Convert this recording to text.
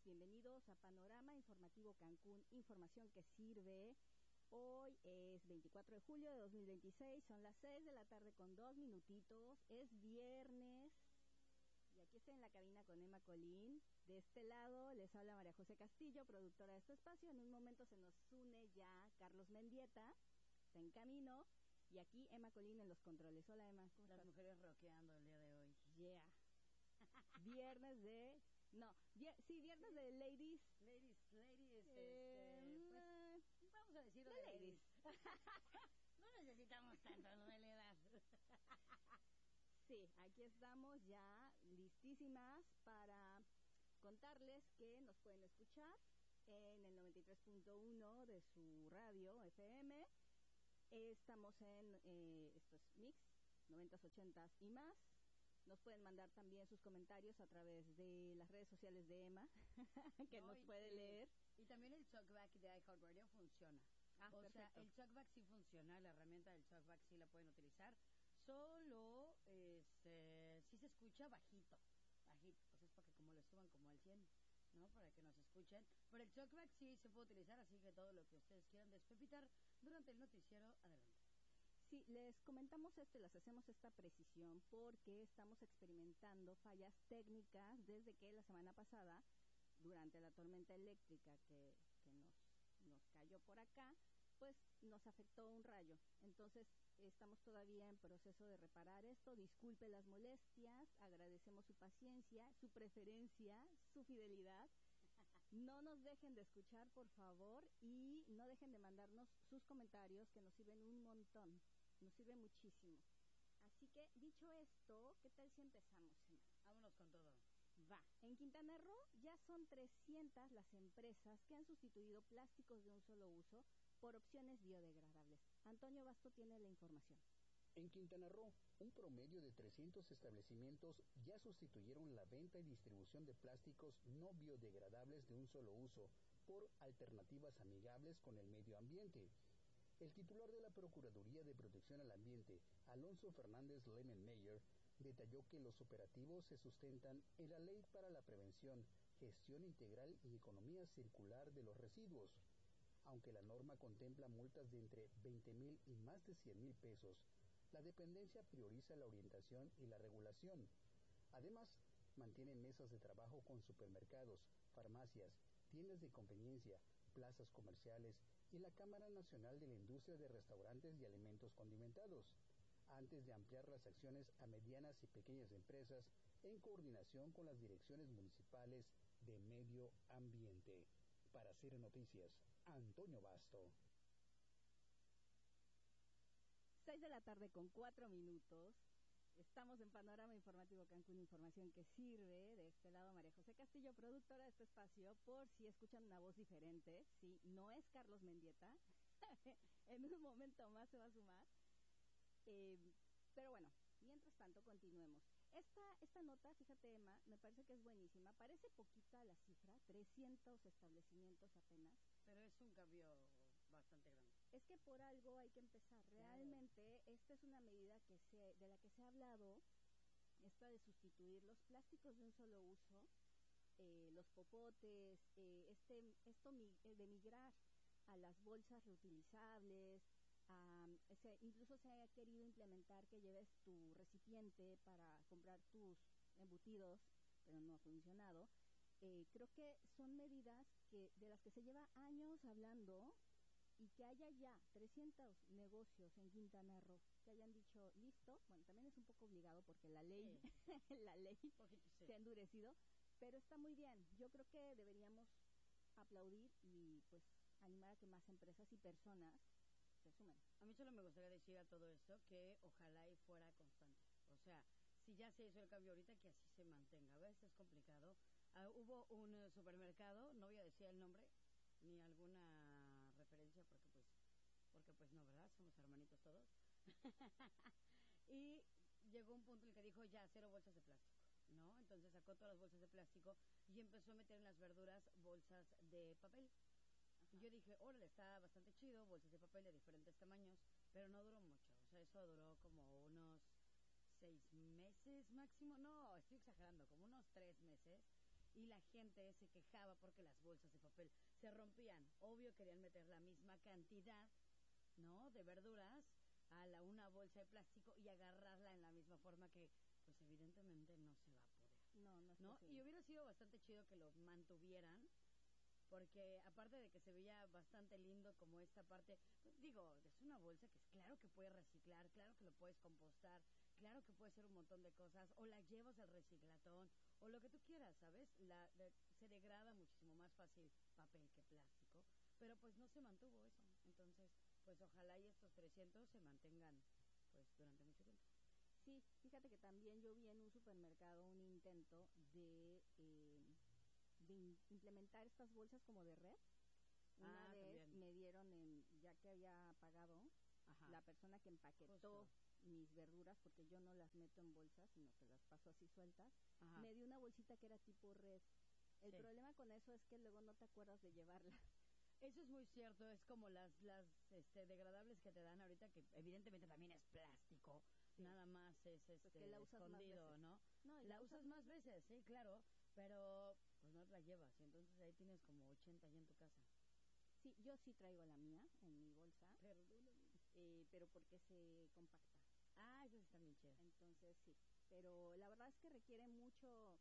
bienvenidos a Panorama Informativo Cancún, información que sirve. Hoy es 24 de julio de 2026, son las 6 de la tarde con 2 minutitos, es viernes y aquí estoy en la cabina con Emma Colín. De este lado les habla María José Castillo, productora de este espacio. En un momento se nos une ya Carlos Mendieta, está en camino, y aquí Emma Colín en los controles. Hola Emma, ¿cómo estás? Las mujeres rockeando el día de hoy. Yeah. Viernes de... No, viernes de ladies. Ladies, pues vamos a decirlo de ladies. No necesitamos tanto novedad. Sí, aquí estamos ya listísimas para contarles que nos pueden escuchar en el 93.1 de su radio FM. Estamos en estos mix 90s, 80s y más. Nos pueden mandar también sus comentarios a través de las redes sociales de Emma, que nos puede leer. Y también el TalkBack de iHeartRadio funciona. Perfecto. Sea, el TalkBack sí funciona, la herramienta del TalkBack sí la pueden utilizar. Solo sí se escucha bajito. Pues es para que como le suban como al 100, ¿no? Para que nos escuchen. Pero el TalkBack sí se puede utilizar, así que todo lo que ustedes quieran despepitar durante el noticiero, adelante. Sí, les comentamos les hacemos esta precisión porque estamos experimentando fallas técnicas desde que la semana pasada, durante la tormenta eléctrica que nos cayó por acá, pues nos afectó un rayo. Entonces estamos todavía en proceso de reparar esto. Disculpe las molestias, agradecemos su paciencia, su preferencia, su fidelidad. No nos dejen de escuchar, por favor, y no dejen de mandarnos sus comentarios, que nos sirven un montón, nos sirve muchísimo. Así que, dicho esto, ¿qué tal si empezamos, Emma? Vámonos con todo. Va. En Quintana Roo ya son 300 las empresas que han sustituido plásticos de un solo uso por opciones biodegradables. Antonio Basto tiene la información. En Quintana Roo, un promedio de 300 establecimientos ya sustituyeron la venta y distribución de plásticos no biodegradables de un solo uso por alternativas amigables con el medio ambiente. El titular de la Procuraduría de Protección al Ambiente, Alonso Fernández Lemenmeyer, detalló que los operativos se sustentan en la Ley para la Prevención, Gestión Integral y Economía Circular de los Residuos. Aunque la norma contempla multas de entre 20,000 y más de 100,000 pesos, la dependencia prioriza la orientación y la regulación. Además, mantiene mesas de trabajo con supermercados, farmacias, tiendas de conveniencia, plazas comerciales y la Cámara Nacional de la Industria de Restaurantes y Alimentos Condimentados, antes de ampliar las acciones a medianas y pequeñas empresas en coordinación con las direcciones municipales de medio ambiente. Para Cero Noticias, Antonio Basto. 6 de la tarde con 4 minutos. Estamos en Panorama Informativo Cancún, información que sirve. De este lado María José Castillo, productora de este espacio, por si escuchan una voz diferente. Sí, no es Carlos Mendieta. En un momento más se va a sumar. Pero bueno, mientras tanto continuemos. Esta nota, fíjate Emma, me parece que es buenísima. Parece poquita la cifra, 300 establecimientos apenas. Pero es un cambio bastante grande. Es que por algo hay que empezar. Realmente esta es una medida de la que se ha hablado, esta de sustituir los plásticos de un solo uso, los popotes, esto de migrar a las bolsas reutilizables. Incluso se ha querido implementar que lleves tu recipiente para comprar tus embutidos, pero no ha funcionado. Creo que son medidas de las que se lleva años hablando, y que haya ya 300 negocios en Quintana Roo que hayan dicho listo. Bueno, también es un poco obligado porque la ley se ha endurecido, pero está muy bien. Yo creo que deberíamos aplaudir y pues animar a que más empresas y personas se sumen. A mí solo me gustaría decir a todo esto que ojalá y fuera constante. O sea, si ya se hizo el cambio ahorita, que así se mantenga. A veces es complicado. Hubo un supermercado, no voy a decir el nombre ni alguna referencia porque pues no, ¿verdad? Somos hermanitos todos. Y llegó un punto en el que dijo ya 0 bolsas de plástico, ¿no? Entonces sacó todas las bolsas de plástico y empezó a meter en las verduras bolsas de papel. Y yo dije, órale, está bastante chido, bolsas de papel de diferentes tamaños, pero no duró mucho. O sea, eso duró como unos 6 meses máximo. No, estoy exagerando, como unos 3 meses. y la gente se quejaba porque las bolsas de papel se rompían. Obvio querían meter la misma cantidad, ¿no?, de verduras a una bolsa de plástico y agarrarla en la misma forma que, pues evidentemente no se va a poder, No, no es ¿no? posible. Y hubiera sido bastante chido que lo mantuvieran, porque aparte de que se veía bastante lindo como esta parte, pues digo, es una bolsa que es claro que puedes reciclar, claro que lo puedes compostar, claro que puede ser un montón de cosas, o la llevas al reciclatón, o lo que tú quieras, ¿sabes? Se degrada muchísimo más fácil papel que plástico, pero pues no se mantuvo eso. Entonces, pues ojalá y estos 300 se mantengan pues durante mucho tiempo. Sí, fíjate que también yo vi en un supermercado un intento de implementar estas bolsas como de red. Una vez también. me dieron, ya que había pagado, Ajá. la persona que empaquetó Justo. mis verduras, porque yo no las meto en bolsas, sino que las paso así sueltas, Ajá. me dio una bolsita que era tipo red. El Sí. problema con eso es que luego no te acuerdas de llevarlas. Eso es muy cierto, es como las degradables que te dan ahorita, que evidentemente también es plástico, Sí. nada más es Pues que la usas más escondido, veces. ¿no? No, y La usas más veces, sí, claro, pero pues no la llevas, y entonces ahí tienes como 80 ya en tu casa. Sí, yo sí traigo la mía en mi bolsa, Perdóname. pero porque se compacta. Eso sí está bien chido. Entonces sí, pero la verdad es que requiere mucho